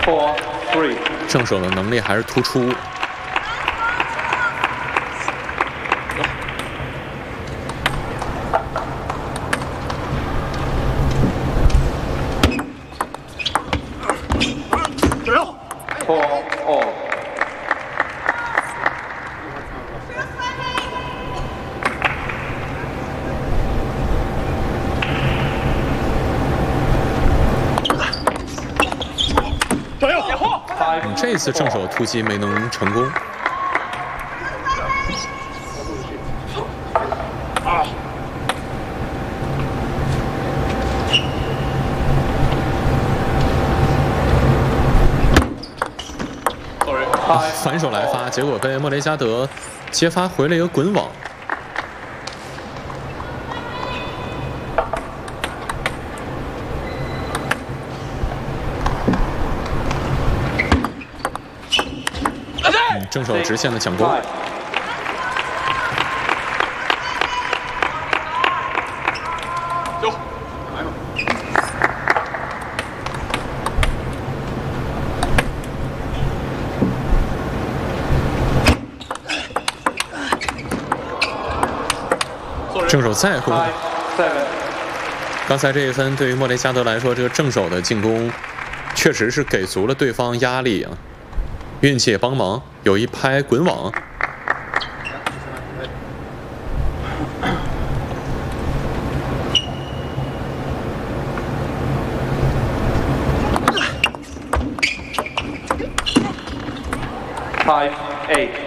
4-3。 正手的能力还是突出。 4-all。 这次正手突击没能成功。反手来发，结果被莫雷加德接发回了一个滚网。正手直线的抢攻。正手再攻。刚才这一分对于莫雷加德来说，这个正手的进攻确实是给足了对方压力啊。运气也帮忙，有一拍滚网。 5-8。